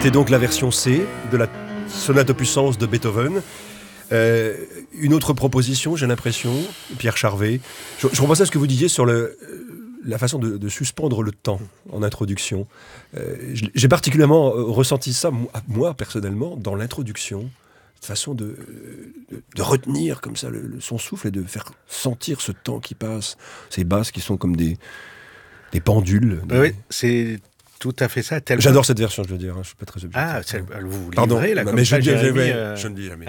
C'était donc la version C de la sonate opus 111 de Beethoven. Une autre proposition, j'ai l'impression, Pierre Charvet. Je repensais à ce que vous disiez sur la façon de suspendre le temps en introduction. J'ai particulièrement ressenti ça, moi personnellement, dans l'introduction. Cette façon de retenir comme ça son souffle et de faire sentir ce temps qui passe. Ces basses qui sont comme des pendules. Oui, c'est tout à fait ça. J'adore cette version, je veux dire. Je ne suis pas très objectif. Ah, vous pardon, livrez, là, mais comme je ça, ne dis jamais.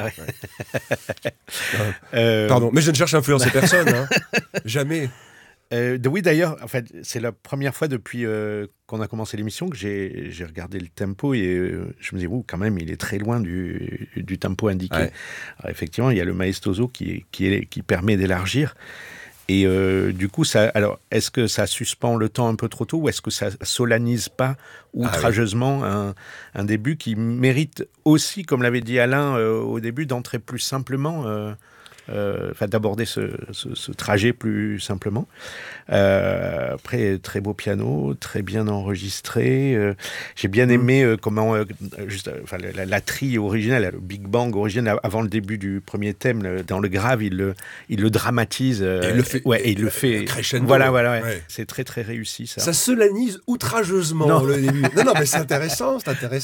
Pardon, mais je ne cherche à influencer personne. Hein. Jamais. Oui, d'ailleurs, en fait, c'est la première fois depuis qu'on a commencé l'émission que j'ai regardé le tempo et je me dis, quand même, il est très loin du tempo indiqué. Ouais. Alors, effectivement, il y a le maestoso qui permet d'élargir. Et du coup, est-ce que ça suspend le temps un peu trop tôt ou est-ce que ça solanise pas outrageusement un début qui mérite aussi, comme l'avait dit Alain au début, d'entrer plus simplement d'aborder ce trajet plus simplement. Après, très beau piano, très bien enregistré. J'ai bien aimé comment la trille originale, le Big Bang original, avant le début du premier thème, dans le grave, il le dramatise. Et il le fait crescendo. Voilà. Ouais. C'est très très réussi ça. Ça solanise outrageusement le début. Non, mais c'est intéressant.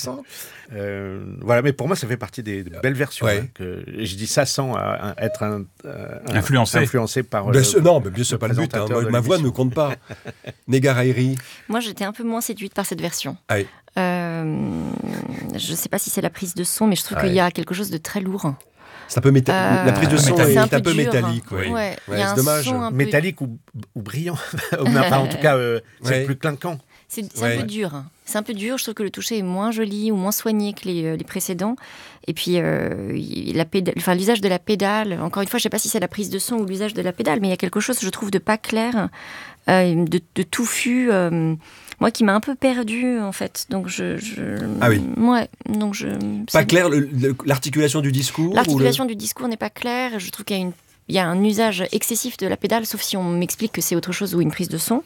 Mais pour moi, ça fait partie des belles versions. Ouais. Je dis ça sans être influencé par. Bien sûr, non, mais bien sûr, pas le but. Ma voix ne compte pas. Négareiri. Moi, j'étais un peu moins séduite par cette version. Aïe. Je ne sais pas si c'est la prise de son, mais je trouve qu'il y a quelque chose de très lourd. C'est un peu la prise de son est un peu dur, métallique. C'est dommage. Métallique ou brillant. En tout cas, c'est plus clinquant. C'est un peu dur. C'est un peu dur. Je trouve que le toucher est moins joli ou moins soigné que les précédents. Et puis, l'usage de la pédale. Encore une fois, je ne sais pas si c'est la prise de son ou l'usage de la pédale, mais il y a quelque chose, je trouve, de pas clair, de touffu. Moi, qui m'a un peu perdue, en fait. Donc, Ah oui. Ouais. Donc, pas clair, l'articulation du discours. L'articulation du discours n'est pas claire. Je trouve qu'il y a un usage excessif de la pédale, sauf si on m'explique que c'est autre chose ou une prise de son.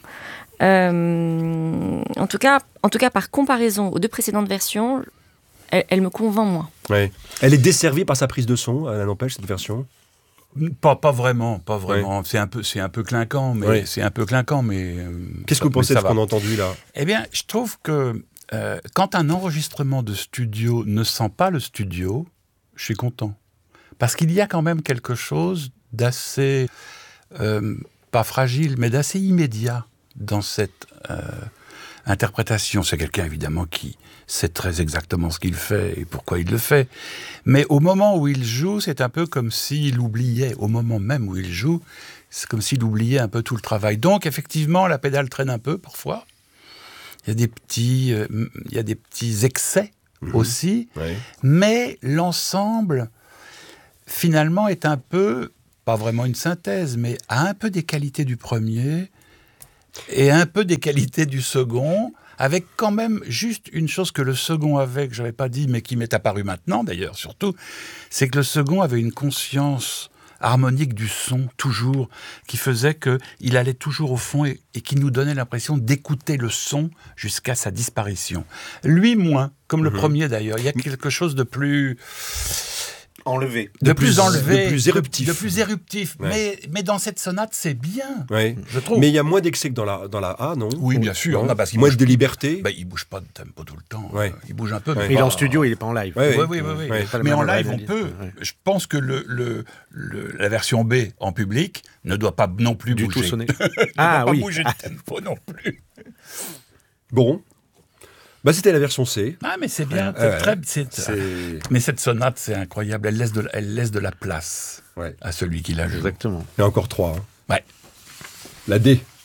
En tout cas, par comparaison aux deux précédentes versions, elle me convainc moins. Ouais. Elle est desservie par sa prise de son, elle n'empêche, cette version. Pas vraiment. Ouais. C'est un peu clinquant, mais qu'est-ce que vous pensez de ce qu'on a entendu là ? Eh bien, je trouve que quand un enregistrement de studio ne sent pas le studio, je suis content, parce qu'il y a quand même quelque chose d'assez pas fragile, mais d'assez immédiat dans cette interprétation. C'est quelqu'un, évidemment, qui sait très exactement ce qu'il fait et pourquoi il le fait. Mais au moment où il joue, c'est un peu comme s'il oubliait. Au moment même où il joue, c'est comme s'il oubliait un peu tout le travail. Donc, effectivement, la pédale traîne un peu, parfois. Il y a des petits excès aussi. Oui. Mais l'ensemble, finalement, est un peu, pas vraiment une synthèse, mais a un peu des qualités du premier et un peu des qualités du second, avec quand même juste une chose que le second avait, que je n'avais pas dit, mais qui m'est apparue maintenant d'ailleurs, surtout, c'est que le second avait une conscience harmonique du son, toujours, qui faisait qu'il allait toujours au fond et qui nous donnait l'impression d'écouter le son jusqu'à sa disparition. Lui, moins, comme le premier d'ailleurs. Il y a quelque chose de plus... enlevé. De plus enlevé. De plus éruptif. De plus éruptif. Ouais. Mais dans cette sonate, c'est bien, je trouve. Mais il y a moins d'excès que dans la A, non ? Oui, bien sûr. Non, parce qu'il moins de liberté. Il ne bouge pas de tempo tout le temps. Ouais. Il bouge un peu. Mais il est en studio, il n'est pas en live. Oui. Mais en live, on peut. Je pense que la version B en public ne doit pas non plus du bouger. Tout sonner. Pas bouger de tempo non plus. Bon. C'était la version C. Ah, mais c'est bien. Mais cette sonate, c'est incroyable. Elle laisse de la place à celui qui la joue. Exactement. Il y a encore 3. Ouais. La D.